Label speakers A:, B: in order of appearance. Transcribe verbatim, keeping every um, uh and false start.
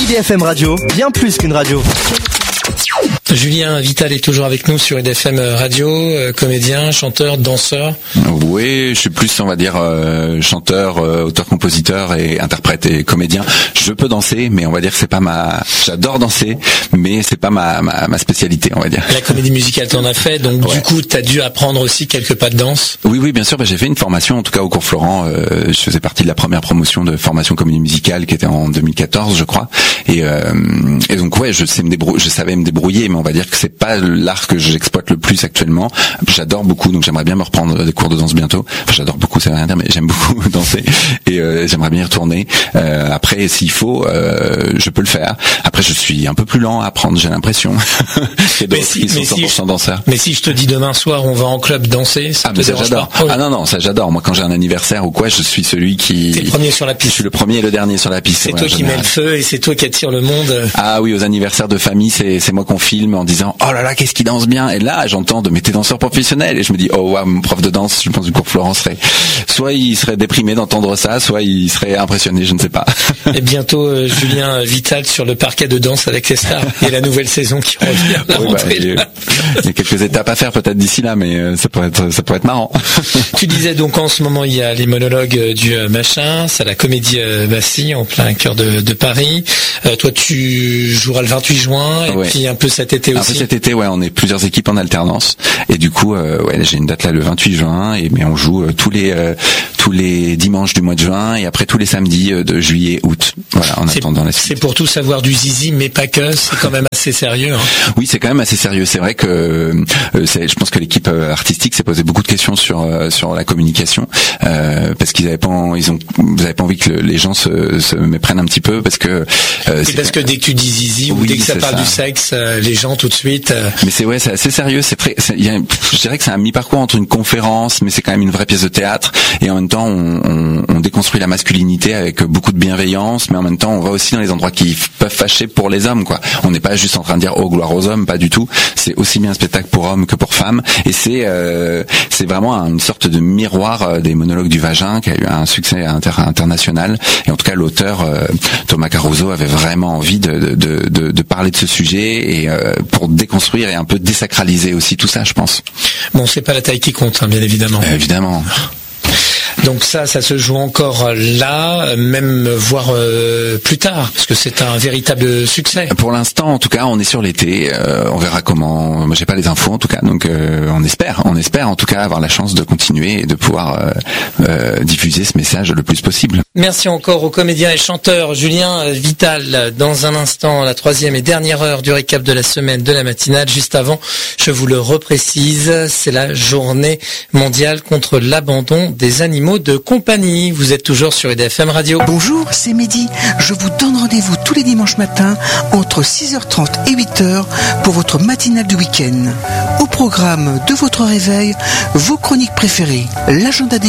A: I D F M Radio, bien plus qu'une radio.
B: Julien Vital est toujours avec nous sur I D F M Radio, euh, comédien, chanteur, danseur.
C: Oui, je suis plus, on va dire, euh, chanteur, euh, auteur-compositeur et interprète et comédien. Je peux danser, mais on va dire que c'est pas ma... J'adore danser, mais c'est pas ma, ma, ma spécialité, on va dire.
B: La comédie musicale t'en as fait, donc ouais. Du coup, t'as dû apprendre aussi quelques pas de danse.
C: Oui, oui, bien sûr. Bah, j'ai fait une formation, en tout cas au cours Florent. Euh, je faisais partie de la première promotion de formation comédie musicale qui était en deux mille quatorze, je crois. Et, euh, et donc, ouais, je sais me débrouiller, je savais me débrouiller, mais on va dire que c'est pas l'art que j'exploite le plus actuellement. J'adore beaucoup, donc j'aimerais bien me reprendre des cours de danse bientôt. Enfin, j'adore beaucoup, ça veut rien dire, mais j'aime beaucoup danser et euh, j'aimerais bien y retourner. Euh, après, s'il faut, euh, je peux le faire. Après, je suis un peu plus lent à apprendre, j'ai l'impression. Il y a d'autres
B: si,
C: qui sont cent pour cent
B: si
C: danseurs.
B: Mais si je te dis demain soir, on va en club danser, ça
C: ah,
B: te
C: mais ça
B: dérange
C: j'adore.
B: pas?
C: Ah non, non, ça j'adore. Moi, quand j'ai un anniversaire ou quoi, je suis celui qui...
B: T'es le premier sur la piste.
C: Je suis le premier et le dernier sur la piste.
B: C'est
C: ouais,
B: toi qui mets le feu et c'est toi qui attire le monde.
C: Ah oui, aux anniversaires de famille, c'est, c'est moi qu'on filme en disant « Oh là là, qu'est-ce qu'il danse bien !» Et là, j'entends de mes danseurs professionnels et je me dis « Oh waouh, mon prof de danse, je pense du cours Florent serait... » Soit il serait déprimé d'entendre ça, soit il serait impressionné, je ne sais pas.
B: Et bientôt, euh, Julien Vital sur le parquet de danse avec les stars. Il y a la nouvelle saison qui revient. La
C: oui, bah, il, y a, il y a quelques étapes à faire peut-être d'ici là, mais euh, ça pourrait être, ça pourrait être marrant.
B: Tu disais donc en ce moment, il y a les monologues du euh, machin, c'est la comédie euh, Bastille en plein cœur de, de Paris. Euh, toi, tu joueras le vingt-huit juin et ouais. Puis un peu cet été aussi.
C: Un peu cet été, ouais, on est plusieurs équipes en alternance et du coup, euh, ouais, j'ai une date là le vingt-huit juin et mais on joue euh, tous les euh, tous les dimanches du mois de juin et après tous les samedis euh, de juillet, août. Voilà, en
B: c'est,
C: attendant la suite.
B: C'est pour tous avoir du zizi, mais pas que. C'est quand même assez sérieux. Hein.
C: Oui, c'est quand même assez sérieux. C'est vrai que euh, c'est, je pense que l'équipe euh, artistique s'est posé beaucoup de questions sur euh, sur la communication euh, parce qu'ils avaient pas, ils ont, vous avez pas envie que le, les gens se, se méprennent un petit peu parce que.
B: Euh, c'est parce que dès que tu dis zizi oui, ou dès que ça parle ça. du sexe, euh, les gens tout de suite. Euh...
C: Mais c'est ouais, c'est assez sérieux. C'est très, c'est, y a, je dirais que c'est un mi-parcours entre une conférence, mais c'est quand même une vraie pièce de théâtre. Et en même temps, on, on, on déconstruit la masculinité avec beaucoup de bienveillance, mais en même temps, on va aussi dans les endroits qui peuvent fâcher pour les hommes, quoi. On n'est pas juste en train de dire oh gloire aux hommes, pas du tout. C'est aussi bien un spectacle pour hommes que pour femmes. Et c'est, euh, c'est vraiment une sorte de miroir des monologues du vagin qui a eu un succès inter- international. Et en tout cas, l'auteur euh, Thomas Caruso avait vraiment envie de, de, de, de parler de ce sujet et euh, pour déconstruire et un peu désacraliser aussi tout ça, je pense.
B: Bon, c'est pas la taille qui compte, hein, bien évidemment.
C: Euh, évidemment.
B: Donc ça, ça se joue encore là, même voire euh, plus tard, parce que c'est un véritable succès.
C: Pour l'instant, en tout cas, on est sur l'été. Euh, on verra comment. Moi, j'ai pas les infos, en tout cas. Donc, euh, on espère, on espère, en tout cas, avoir la chance de continuer et de pouvoir euh, euh, diffuser ce message le plus possible.
B: Merci encore au comédien et chanteur Julien Vital. Dans un instant, la troisième et dernière heure du récap de la semaine de la matinale. Juste avant, je vous le reprécise, c'est la journée mondiale contre l'abandon des animaux de compagnie. Vous êtes toujours sur I D F M Radio.
D: Bonjour, c'est Mehdi. Je vous donne rendez-vous tous les dimanches matins entre six heures trente et huit heures pour votre matinale du week-end. Au programme de votre réveil, vos chroniques préférées, l'agenda des